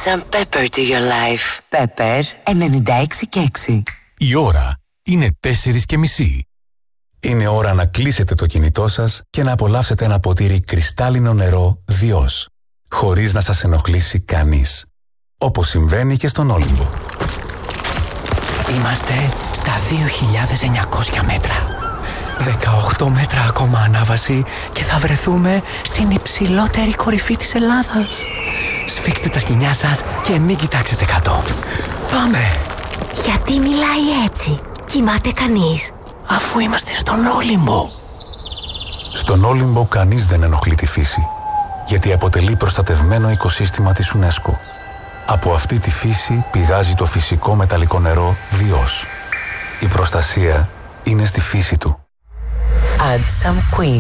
some pepper to your life. Pepper 96,6. Η ώρα είναι 4:30. Είναι ώρα να κλείσετε το κινητό σας και να απολαύσετε ένα ποτήρι κρυστάλλινο νερό Διός, χωρίς να σας ενοχλήσει κανείς. Όπως συμβαίνει και στον Όλυμπο. Είμαστε στα 2.900 μέτρα. 18 μέτρα ακόμα ανάβαση και θα βρεθούμε στην υψηλότερη κορυφή της Ελλάδας. Σφίξτε τα σκοινιά σας και μην κοιτάξετε κάτω. Πάμε! Γιατί μιλάει έτσι? Κοιμάται κανείς? Αφού είμαστε στον Όλυμπο. Στον Όλυμπο κανείς δεν ενοχλεί τη φύση, γιατί αποτελεί προστατευμένο οικοσύστημα της UNESCO. Από αυτή τη φύση πηγάζει το φυσικό μεταλλικό νερό Διός. Η προστασία είναι στη φύση του. Add some Queen.